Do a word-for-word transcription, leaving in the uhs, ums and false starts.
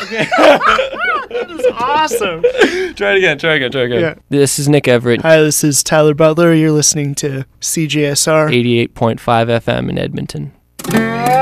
Okay. That is awesome. Try it again. Try again. Try again. Yeah. This is Nick Everett, Hi, this is Tyler Butler. You're listening to C J S R. eighty-eight point five F M in Edmonton.